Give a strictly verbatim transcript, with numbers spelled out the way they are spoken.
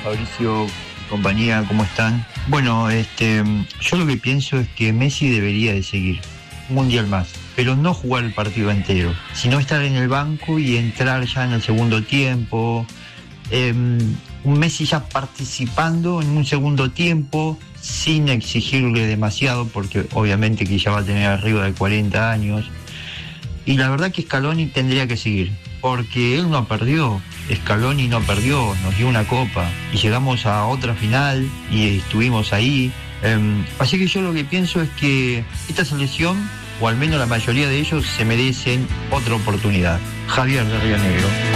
Fabricio, compañía, ¿cómo están? Bueno, este, yo lo que pienso es que Messi debería de seguir un mundial más, pero no jugar el partido entero, sino estar en el banco y entrar ya en el segundo tiempo. Eh, un Messi ya participando en un segundo tiempo, sin exigirle demasiado, porque obviamente que ya va a tener arriba de cuarenta años. Y la verdad que Scaloni tendría que seguir, porque él no perdió, Scaloni no perdió, nos dio una copa y llegamos a otra final y estuvimos ahí. Eh, así que yo lo que pienso es que esta selección, o al menos la mayoría de ellos, se merecen otra oportunidad. Javier de Río Negro.